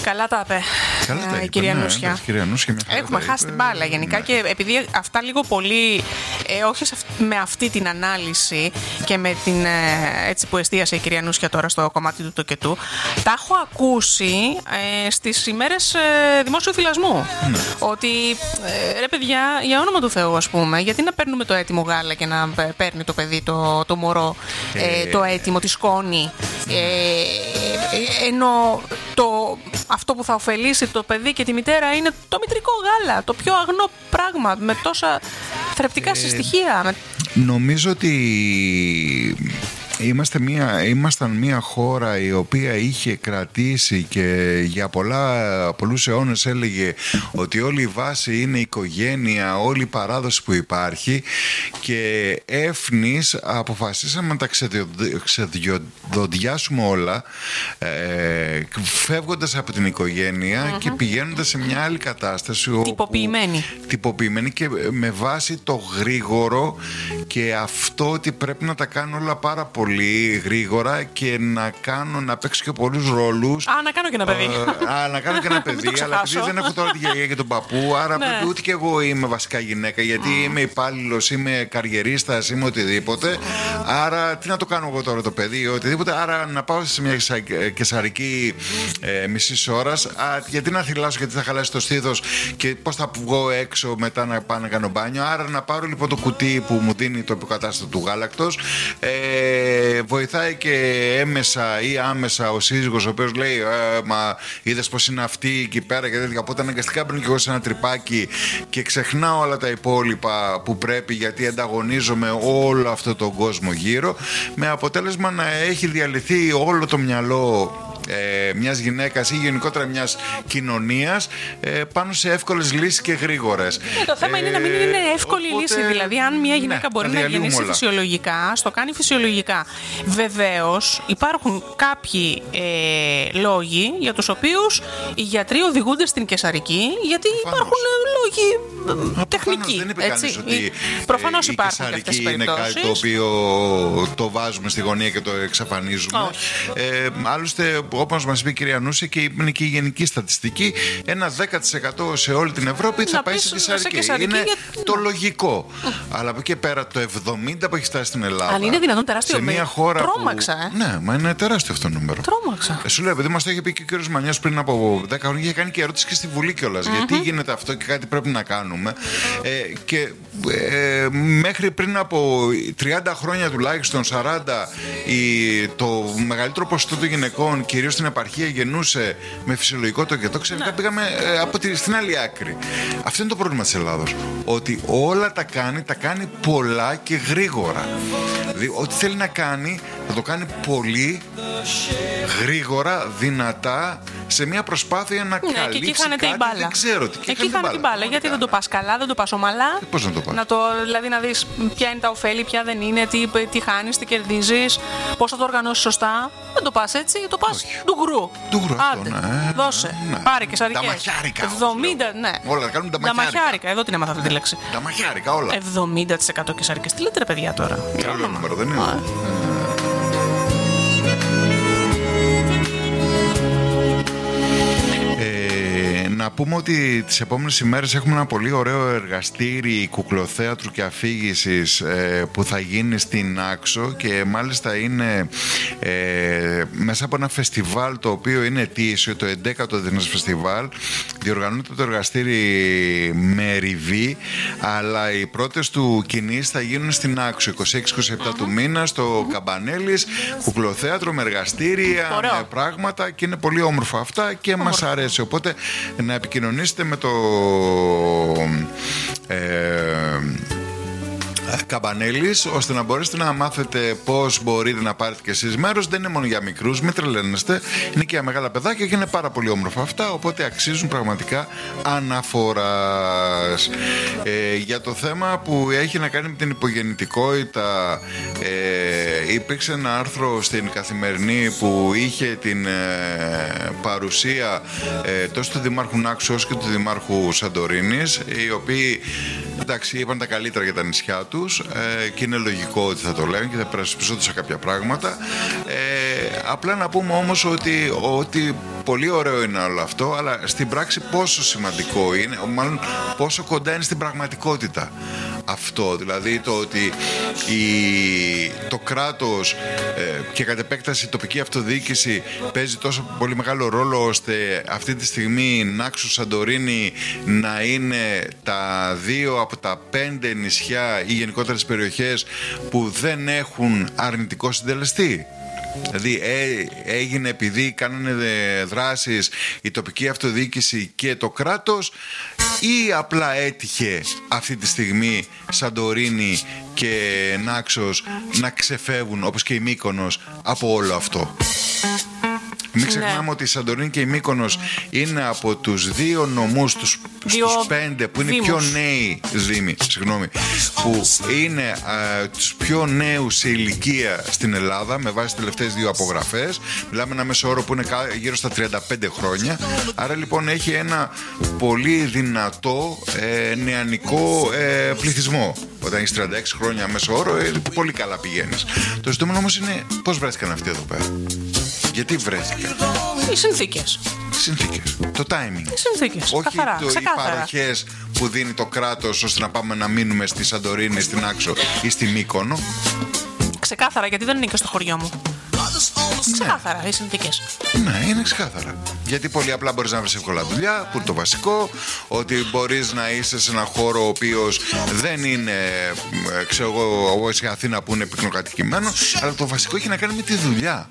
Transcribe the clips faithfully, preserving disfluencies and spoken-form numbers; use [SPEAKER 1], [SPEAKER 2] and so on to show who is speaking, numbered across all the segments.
[SPEAKER 1] Καλά τα είπε.
[SPEAKER 2] Καλά τα είπε,
[SPEAKER 1] η κυρία
[SPEAKER 2] ναι,
[SPEAKER 1] Νούσια.
[SPEAKER 2] εντάξει, κυρία Νούσια, μια χαρά
[SPEAKER 1] Έχουμε
[SPEAKER 2] τα
[SPEAKER 1] χάσει
[SPEAKER 2] είπε.
[SPEAKER 1] την μπάλα γενικά,
[SPEAKER 2] Ναι.
[SPEAKER 1] και επειδή αυτά λίγο πολύ, ε, όχι σε αυ- με αυτή την ανάλυση και με την ε, έτσι που εστίασε η κυρία Νούσια τώρα στο κομμάτι του τοκετού, τα έχω ακούσει ε, στις ημέρες ε, δημόσιου θυλασμού.
[SPEAKER 2] Ναι.
[SPEAKER 1] Ότι ε, ρε παιδιά, για όνομα του Θεού, ας πούμε, γιατί να παίρνουμε το έτοιμο γάλα και να ε, παίρνει το παιδί, το, το μωρό, ε,
[SPEAKER 2] Ε,
[SPEAKER 1] το έτοιμο, τη σκόνη. Ε, ε, ενώ το, αυτό που θα ωφελήσει το παιδί και τη μητέρα είναι το μητρικό γάλα, το πιο αγνό πράγμα, με τόσα θρεπτικά συστοιχεία. Με...
[SPEAKER 2] Νομίζω ότι είμαστε μια, ήμασταν μια χώρα η οποία είχε κρατήσει και για πολλά, πολλούς αιώνες έλεγε ότι όλη η βάση είναι η οικογένεια, όλη η παράδοση που υπάρχει, και έφνης αποφασίσαμε να τα ξεδιοδοντιάσουμε όλα, ε, φεύγοντας από την οικογένεια mm-hmm. και πηγαίνοντας σε μια άλλη κατάσταση
[SPEAKER 1] τυποποιημένη.
[SPEAKER 2] όπου, τυποποιημένη και με βάση το γρήγορο, και αυτό ότι πρέπει να τα κάνω όλα πάρα πολύ πολύ γρήγορα και να κάνω, να παίξω και πολλούς ρόλους.
[SPEAKER 1] Α, να κάνω και ένα παιδί.
[SPEAKER 2] Α, να κάνω και ένα παιδί, αλλά επειδή δεν έχω τώρα τη γιαγιά και τον παππού, άρα
[SPEAKER 1] ναι.
[SPEAKER 2] πρέπει ούτε και εγώ είμαι βασικά γυναίκα, γιατί mm. είμαι υπάλληλος, είμαι καριερίστας, είμαι οτιδήποτε. Mm. Άρα τι να το κάνω εγώ τώρα το παιδί, οτιδήποτε. Άρα να πάω σε μια κεσαρική ε, μισής ώρας. Α, γιατί να θυλάσω, γιατί θα χαλάσει το στήθος και πώς θα βγω έξω μετά να πάω να κάνω μπάνιο. Άρα να πάρω λοιπόν το κουτί που μου δίνει το υποκατάστατο του γάλακτος. Ε, βοηθάει και έμεσα ή άμεσα ο σύζυγος, ο οποίος λέει ε, μα είδες πως είναι αυτή εκεί πέρα και τέτοια. Οπότε αναγκαστικά μπαίνω και εγώ σε ένα τρυπάκι και ξεχνάω όλα τα υπόλοιπα που πρέπει, γιατί ανταγωνίζομαι όλο αυτό τον κόσμο γύρω, με αποτέλεσμα να έχει διαλυθεί όλο το μυαλό Ε, μιας γυναίκας ή γενικότερα μιας κοινωνίας ε, πάνω σε εύκολες λύσεις και γρήγορες.
[SPEAKER 1] Ε, το θέμα ε, είναι να μην είναι εύκολη
[SPEAKER 2] οπότε,
[SPEAKER 1] λύση. Δηλαδή, αν μια γυναίκα ναι, μπορεί να γεννήσει όλα φυσιολογικά, στο κάνει φυσιολογικά. Βεβαίως, υπάρχουν κάποιοι ε, λόγοι για τους οποίους οι γιατροί οδηγούνται στην κεσαρική, γιατί προφανώς υπάρχουν λόγοι ε, τεχνικοί.
[SPEAKER 2] Δεν είπε
[SPEAKER 1] έτσι.
[SPEAKER 2] κανείς ότι
[SPEAKER 1] προφανώς
[SPEAKER 2] η
[SPEAKER 1] υπάρχουν και αυτές τις περιπτώσεις.
[SPEAKER 2] Είναι κάτι το οποίο το βάζουμε στη γωνία και το εξαφανίζουμε. Ε, άλλωστε, όπως μας είπε η κυρία Νούση, και είναι και η γενική στατιστική, ένα δέκα τοις εκατό σε όλη την Ευρώπη θα πάει σε κεσαρική. Είναι για... το λογικό. Mm. Αλλά από εκεί πέρα το εβδομήντα τοις εκατό που έχει φτάσει στην Ελλάδα.
[SPEAKER 1] Αν είναι δυνατόν τεράστιο.
[SPEAKER 2] Σε μια χώρα
[SPEAKER 1] τρόμαξα,
[SPEAKER 2] που...
[SPEAKER 1] ε.
[SPEAKER 2] Ναι, μα είναι τεράστιο αυτό το νούμερο.
[SPEAKER 1] Τρόμαξα.
[SPEAKER 2] Ε, σου λέω, επειδή μας το είχε πει και ο κύριος Μανιάς πριν από δέκα χρόνια, είχε κάνει και ερώτηση και στη Βουλή κιόλας. Mm-hmm. Γιατί γίνεται αυτό και κάτι πρέπει να κάνουμε. Ε, και ε, μέχρι πριν από τριάντα χρόνια τουλάχιστον, σαράντα, η, το μεγαλύτερο ποσοστό των γυναικών, κυρίως στην επαρχία, γεννούσε με φυσιολογικό τοκετό. Ξαφνικά πήγαμε ε, από τη, στην άλλη άκρη. Αυτό είναι το πρόβλημα της Ελλάδος. Ότι όλα τα κάνει, τα κάνει πολλά και γρήγορα. Δηλαδή, ό,τι θέλει να κάνει, θα το κάνει πολύ γρήγορα, δυνατά, σε μια προσπάθεια να ναι, καλύψει
[SPEAKER 1] και εκεί
[SPEAKER 2] κάτι,
[SPEAKER 1] η μπάλα.
[SPEAKER 2] δεν ξέρω τι.
[SPEAKER 1] Εκεί χάνεται την μπάλα, γιατί δεν το πας καλά, δεν το πας ομαλά.
[SPEAKER 2] Πώς να το πας.
[SPEAKER 1] Να το, δηλαδή να δεις ποια είναι τα ωφέλη, ποια δεν είναι, τι, τι χάνεις, τι κερδίζεις, πώς θα το οργανώσεις σωστά. Δεν το πας έτσι, το πας ντουγκρού.
[SPEAKER 2] Ντουγκρού αυτό,
[SPEAKER 1] Άντε,
[SPEAKER 2] ναι,
[SPEAKER 1] δώσε,
[SPEAKER 2] ναι.
[SPEAKER 1] πάρε και σαρικές.
[SPEAKER 2] Τα μαχιάρικα.
[SPEAKER 1] εβδομήντα, ναι.
[SPEAKER 2] Όλα κάνουν τα
[SPEAKER 1] μαχιάρικα.
[SPEAKER 2] μαχιάρικα.
[SPEAKER 1] Τα μαχιάρικα, εδώ την έμαθα αυτή τη λέξη.
[SPEAKER 2] Τα μαχιάρικα όλα.
[SPEAKER 1] εβδομήντα τοις εκατό και σαρικές. Τι λέτε ρε παιδιά τώρα.
[SPEAKER 2] Καλό νούμερο δεν είναι. Α. Να πούμε ότι τις επόμενες ημέρες έχουμε ένα πολύ ωραίο εργαστήρι κουκλοθέατρου και αφήγησης ε, που θα γίνει στην Άξο, και μάλιστα είναι ε, μέσα από ένα φεστιβάλ το οποίο είναι ετήσιο, το έντεκατο Διεθνές Φεστιβάλ. Διοργανώνεται το εργαστήρι με ριβή, αλλά οι πρώτες του κινήσεις θα γίνουν στην Άξο είκοσι έξι είκοσι επτά του μήνα, στο Καμπανέλης, κουκλοθέατρο με εργαστήρια,
[SPEAKER 1] Ωραίο.
[SPEAKER 2] με πράγματα, και είναι πολύ όμορφα αυτά και όμορφα. Μας αρέσει, οπότε να επικοινωνήσετε με το ε, Καμπανέλης, ώστε να μπορέσετε να μάθετε πώς μπορείτε να πάρετε και εσείς μέρος. Δεν είναι μόνο για μικρούς, μην τρελαίνεστε, είναι και για μεγάλα παιδάκια και είναι πάρα πολύ όμορφα αυτά, οπότε αξίζουν πραγματικά αναφοράς. Ε, για το θέμα που έχει να κάνει με την υπογεννητικότητα, ε, υπήρξε ένα άρθρο στην Καθημερινή που είχε την ε, παρουσία ε, τόσο του Δημάρχου Νάξου όσο και του Δημάρχου Σαντορίνης, οι οποίοι εντάξει είπαν τα καλύτερα για τα νησιά του. Ε, και είναι λογικό ότι θα το λένε και θα περασπιστούν σε κάποια πράγματα. Ε, απλά να πούμε όμως ότι, ότι πολύ ωραίο είναι όλο αυτό, αλλά στην πράξη πόσο σημαντικό είναι, μάλλον πόσο κοντά είναι στην πραγματικότητα αυτό. Δηλαδή το ότι η, το κράτος ε, και κατ' επέκταση η τοπική αυτοδιοίκηση παίζει τόσο πολύ μεγάλο ρόλο, ώστε αυτή τη στιγμή Νάξος, Σαντορίνη να είναι τα δύο από τα πέντε νησιά ή γενικότερες περιοχές που δεν έχουν αρνητικό συντελεστή. Δηλαδή έ, έγινε επειδή κάνανε δράσεις η τοπική αυτοδιοίκηση και το κράτος, ή απλά έτυχε αυτή τη στιγμή Σαντορίνη και Νάξος να ξεφεύγουν, όπως και η Μύκονος, από όλο αυτό. Μην ξεχνάμε ναι. ότι η Σαντορίνη και η Μύκονος είναι από τους δύο νομούς, τους, δύο στους πέντε που είναι δήμους. Πιο νέοι δήμοι, συγγνώμη, που είναι α, τους πιο νέους σε ηλικία στην Ελλάδα, με βάση τις τελευταίες δύο απογραφές. Μιλάμε ένα μέσο όρο που είναι γύρω στα τριάντα πέντε χρόνια. Άρα λοιπόν έχει ένα πολύ δυνατό ε, νεανικό ε, πληθυσμό. Όταν έχεις τριάντα έξι χρόνια μέσο όρο, ε, πολύ καλά πηγαίνεις. Το ζητούμενο όμως είναι πώς βρέθηκαν αυτοί εδώ πέρα. Γιατί βρέθηκαν?
[SPEAKER 1] Οι συνθήκες.
[SPEAKER 2] Συνθήκες. Το timing.
[SPEAKER 1] Οι συνθήκες.
[SPEAKER 2] Όχι
[SPEAKER 1] καθαρά,
[SPEAKER 2] το, οι παροχές που δίνει το κράτος ώστε να πάμε να μείνουμε στη Σαντορίνη, στην Άξο ή στη Μύκονο.
[SPEAKER 1] Ξεκάθαρα, γιατί δεν είναι και στο χωριό μου. Ναι. Ξεκάθαρα, οι συνθήκες.
[SPEAKER 2] Ναι, είναι ξεκάθαρα. Γιατί πολύ απλά μπορείς να βρεις εύκολα δουλειά, που είναι το βασικό. Ότι μπορείς να είσαι σε ένα χώρο ο οποίος δεν είναι, ξέρω εγώ, εγώ στην Αθήνα που είναι πυκνοκατοικημένο. Αλλά το βασικό έχει να κάνει με τη δουλειά.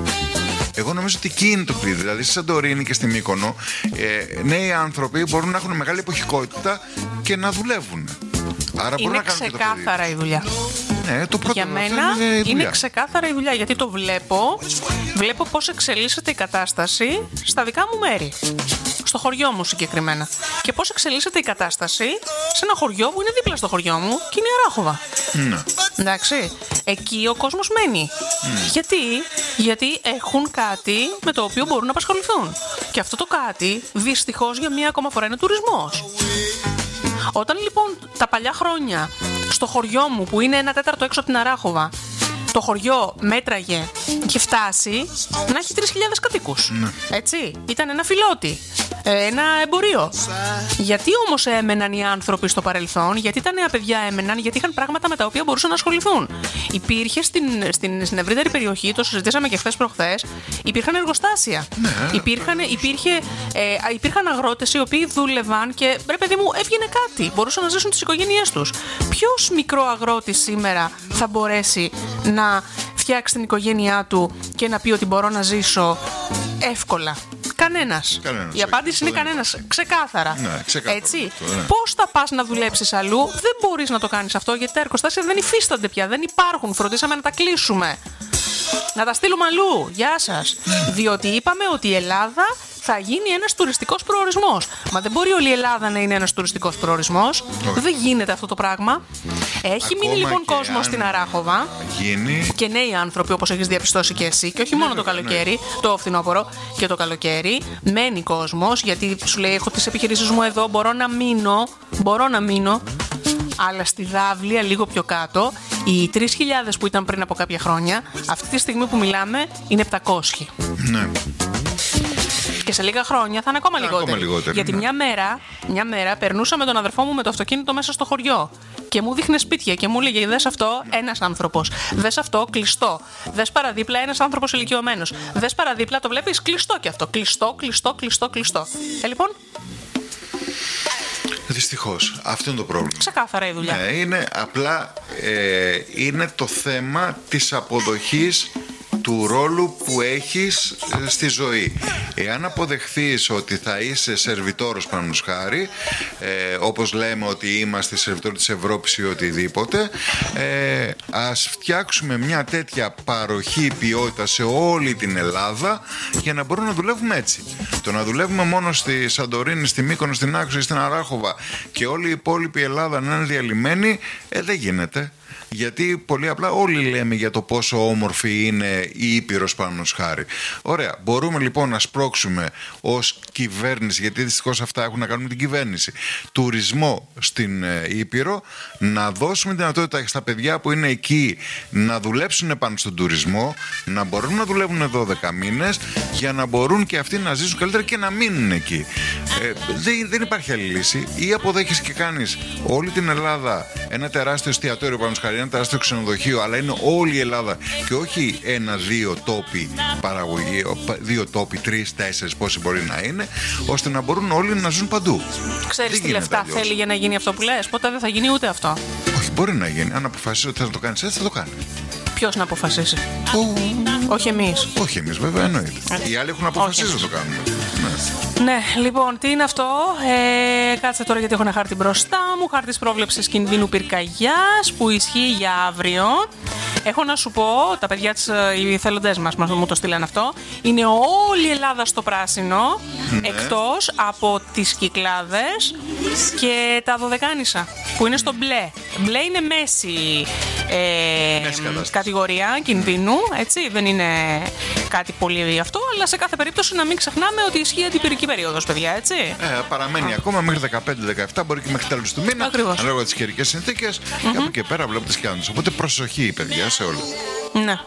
[SPEAKER 2] Εγώ νομίζω ότι εκεί είναι το κλειδί. Δηλαδή στη Σαντορίνη και στη Μύκονο, ε, νέοι άνθρωποι μπορούν να έχουν μεγάλη εποχικότητα και να δουλεύουν. Άρα
[SPEAKER 1] είναι
[SPEAKER 2] να
[SPEAKER 1] ξεκάθαρα η δουλειά.
[SPEAKER 2] Ναι, το πρώτο
[SPEAKER 1] για μένα είναι, είναι ξεκάθαρα η δουλειά, γιατί το βλέπω, βλέπω πώς εξελίσσεται η κατάσταση στα δικά μου μέρη. Στο χωριό μου συγκεκριμένα. Και πώς εξελίσσεται η κατάσταση σε ένα χωριό που είναι δίπλα στο χωριό μου και είναι η Αράχοβα.
[SPEAKER 2] Ναι.
[SPEAKER 1] Εντάξει. Εκεί ο κόσμος μένει. Mm. Γιατί? Γιατί έχουν κάτι με το οποίο μπορούν να απασχοληθούν. Και αυτό το κάτι, δυστυχώς, για μία ακόμα φορά είναι τουρισμός. Όταν λοιπόν τα παλιά χρόνια στο χωριό μου, που είναι ένα τέταρτο έξω από την Αράχοβα, το χωριό μέτραγε και φτάσει να έχει τρεις χιλιάδες κατοίκους.
[SPEAKER 2] Ναι.
[SPEAKER 1] Έτσι. Ήταν ένα φιλότι, ένα εμπορίο. Γιατί όμως έμεναν οι άνθρωποι στο παρελθόν? Γιατί τα νέα παιδιά έμεναν? Γιατί είχαν πράγματα με τα οποία μπορούσαν να ασχοληθούν. Υπήρχε στην, στην, στην ευρύτερη περιοχή, το συζητήσαμε και χθες προχθές, υπήρχαν εργοστάσια.
[SPEAKER 2] Ναι.
[SPEAKER 1] Υπήρχαν, υπήρχε, ε, υπήρχαν αγρότες οι οποίοι δούλευαν και, ρε παιδί μου, έβγαινε κάτι. Μπορούσαν να ζήσουν τις οικογένειές τους. Ποιος μικρό αγρότης σήμερα θα μπορέσει να φτιάξει την οικογένειά του και να πει ότι μπορώ να ζήσω εύκολα? Κανένας.
[SPEAKER 2] Κανένας.
[SPEAKER 1] Η απάντηση είναι κανένας. Ξεκάθαρα.
[SPEAKER 2] Ναι, ξεκάθαρα.
[SPEAKER 1] Έτσι.
[SPEAKER 2] Αυτό, ναι.
[SPEAKER 1] Πώς θα πας να δουλέψεις αλλού? Δεν μπορείς να το κάνεις αυτό, γιατί τα εργοστάσια δεν υφίστανται πια. Δεν υπάρχουν. Φροντίσαμε να τα κλείσουμε. Να τα στείλουμε αλλού. Γεια σας. Διότι είπαμε ότι η Ελλάδα θα γίνει ένας τουριστικός προορισμός. Μα δεν μπορεί όλη η Ελλάδα να είναι ένας τουριστικός προορισμός. Όχι. Δεν γίνεται αυτό το πράγμα. Έχει ακόμα μείνει λοιπόν κόσμο στην Αράχοβα.
[SPEAKER 2] Γίνει.
[SPEAKER 1] Και νέοι άνθρωποι, όπως έχεις διαπιστώσει και εσύ. Και όχι μόνο ναι, το καλοκαίρι, ναι. το φθινόπωρο και το καλοκαίρι. Μένει κόσμος, γιατί σου λέει: έχω τις επιχειρήσεις μου εδώ, μπορώ να μείνω. Μπορώ να μείνω. Αλλά στη Δάβλεια, λίγο πιο κάτω, οι τρεις χιλιάδες που ήταν πριν από κάποια χρόνια, αυτή τη στιγμή που μιλάμε, είναι επτακόσιοι.
[SPEAKER 2] Ναι.
[SPEAKER 1] Και σε λίγα χρόνια θα είναι ακόμα λιγότεροι.
[SPEAKER 2] λιγότεροι.
[SPEAKER 1] Γιατί
[SPEAKER 2] ναι.
[SPEAKER 1] μια μέρα, μια μέρα περνούσα με τον αδερφό μου με το αυτοκίνητο μέσα στο χωριό. Και μου δείχνε σπίτια και μου έλεγε: δες αυτό, ένας άνθρωπος. Δες αυτό, κλειστό. Δες παραδίπλα, ένας άνθρωπος ηλικιωμένος. Δες παραδίπλα, το βλέπεις, κλειστό κι αυτό. Κλειστό, κλειστό, κλειστό, κλειστό. Ε, λοιπόν.
[SPEAKER 2] Δυστυχώς, αυτό είναι το πρόβλημα.
[SPEAKER 1] Ξεκάθαρα η δουλειά.
[SPEAKER 2] Ναι, είναι απλά ε, είναι το θέμα της αποδοχής του ρόλου που έχεις στη ζωή. Εάν αποδεχθείς ότι θα είσαι σερβιτόρος, παραδείγματος χάρη, ε, όπως λέμε ότι είμαστε σερβιτόροι της Ευρώπης ή οτιδήποτε, ε, ας φτιάξουμε μια τέτοια παροχή ποιότητα σε όλη την Ελλάδα για να μπορούμε να δουλεύουμε έτσι. Το να δουλεύουμε μόνο στη Σαντορίνη, στη Μύκονο, στην Άξο ή στην Αράχοβα και όλη η υπόλοιπη Ελλάδα να είναι διαλυμένη, ε, δεν γίνεται. Γιατί πολύ απλά όλοι λέμε για το πόσο όμορφη είναι η Ήπειρος πάνω χάρη. Ωραία. Μπορούμε λοιπόν να σπρώξουμε ως κυβέρνηση, γιατί δυστυχώς αυτά έχουν να κάνουν με την κυβέρνηση, τουρισμό στην Ήπειρο, να δώσουμε τη δυνατότητα στα παιδιά που είναι εκεί να δουλέψουν πάνω στον τουρισμό, να μπορούν να δουλεύουν δώδεκα μήνες για να μπορούν και αυτοί να ζήσουν καλύτερα και να μείνουν εκεί. Ε, δεν, δεν υπάρχει άλλη λύση. Ή αποδέχεσαι και κάνεις όλη την Ελλάδα ένα τεράστιο εστιατόριο πάνω χάρη, ένα τεράστιο ξενοδοχείο, αλλά είναι όλη η Ελλάδα και όχι ένα-δύο τόποι παραγωγή, δύο τόποι, τρεις, τέσσερις, πόσοι μπορεί να είναι, ώστε να μπορούν όλοι να ζουν παντού.
[SPEAKER 1] Ξέρεις τι λεφτά αλλιώς θέλει για να γίνει αυτό που λες? Ποτέ δεν θα γίνει ούτε αυτό.
[SPEAKER 2] Όχι, μπορεί να γίνει. Αν αποφασίσει ότι θα το κάνεις έτσι, θα το κάνει.
[SPEAKER 1] Ποιος να αποφασίσει? Ο... Όχι εμείς.
[SPEAKER 2] Όχι εμείς, βέβαια, εννοείται. Οι άλλοι έχουν αποφασίσει να το κάνουμε.
[SPEAKER 1] Ναι. Ναι, λοιπόν, τι είναι αυτό? Ε, κάτσε τώρα γιατί έχω ένα χάρτη μπροστά μου. Χάρτης πρόβλεψης κινδύνου πυρκαγιάς που ισχύει για αύριο. Έχω να σου πω, τα παιδιά της, οι θελοντές μας μου το στείλαν αυτό. Είναι όλη η Ελλάδα στο πράσινο, ναι, εκτός από τις Κυκλάδες και τα Δωδεκάνησα που είναι στο μπλε. Μπλε είναι μέση, ε, μέση κατηγορία κινδύνου, έτσι, δεν είναι κάτι πολύ αυτό, αλλά σε κάθε περίπτωση να μην ξεχνάμε ότι ισχύει αντιπυρική περίοδος, παιδιά, έτσι.
[SPEAKER 2] Ε, παραμένει Α. ακόμα μέχρι δεκαπέντε δεκαεπτά, μπορεί και μέχρι τέλος του μήνα.
[SPEAKER 1] Ακριβώς.
[SPEAKER 2] Ανάλογα τις καιρικές συνθήκες, mm-hmm. και από εκεί πέρα βλέπετε τις κάνοντας. Οπότε προσοχή, παιδιά, σε όλα.
[SPEAKER 1] Ναι.